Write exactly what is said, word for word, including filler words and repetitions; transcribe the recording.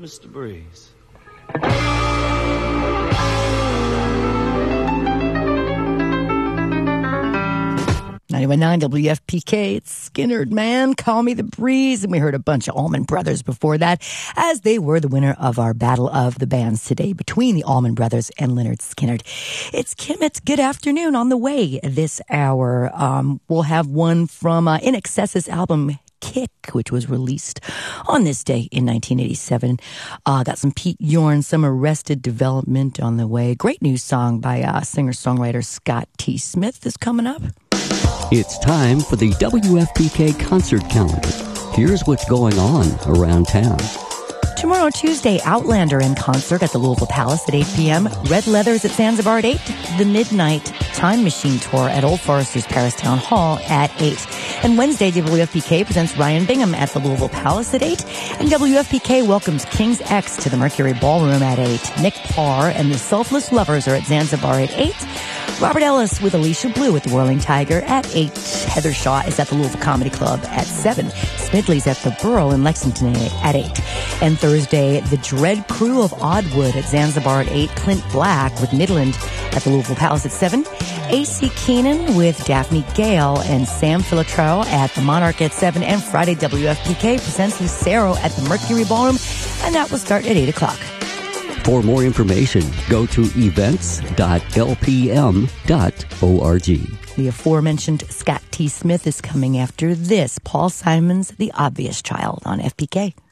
Mister Breeze. ninety-one point nine W F P K, it's Skynyrd, man, Call Me the Breeze. And we heard a bunch of Allman Brothers before that, as they were the winner of our Battle of the Bands today between the Allman Brothers and Lynyrd Skynyrd. It's Kim, it's Good Afternoon on the way this hour. Um, we'll have one from uh, In Excess's album Kick, which was released on this day in nineteen eighty-seven. Uh, got some Pete Yorn, some Arrested Development on the way. Great new song by uh, singer-songwriter Scott T. Smith is coming up. It's time for the W F P K concert calendar. Here's what's going on around town. Tomorrow, Tuesday, Outlander in concert at the Louisville Palace at eight p.m. Red Leathers at Zanzibar at eight. The Midnight Time Machine Tour at Old Foresters Paris Town Hall at eight. And Wednesday, W F P K presents Ryan Bingham at the Louisville Palace at eight. And W F P K welcomes King's X to the Mercury Ballroom at eight. Nick Parr and the Selfless Lovers are at Zanzibar at eight. Robert Ellis with Alicia Blue at the Whirling Tiger at eight. Heather Shaw is at the Louisville Comedy Club at seven. Smidley's at the Burl in Lexington at eight. And Thursday, the Dread Crew of Oddwood at Zanzibar at eight. Clint Black with Midland at the Louisville Palace at seven. A C Keenan with Daphne Gale and Sam Filatro at the Monarch at seven. And Friday, W F P K presents Lucero at the Mercury Ballroom, and that will start at eight o'clock. For more information, go to events dot l p m dot org. The aforementioned Scott T. Smith is coming after this. Paul Simon's The Obvious Child on F P K.